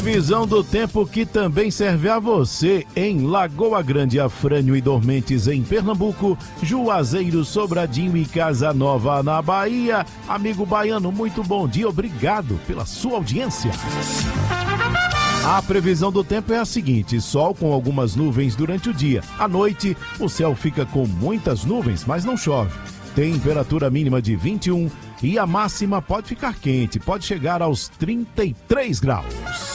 Visão do tempo que também serve a você em Lagoa Grande, Afrânio e Dormentes em Pernambuco, Juazeiro, Sobradinho e Casa Nova na Bahia. Amigo baiano, muito bom dia, obrigado pela sua audiência. A previsão do tempo é a seguinte: sol com algumas nuvens durante o dia. À noite, o céu fica com muitas nuvens, mas não chove. Temperatura mínima de 21 e a máxima pode ficar quente, pode chegar aos 33 graus.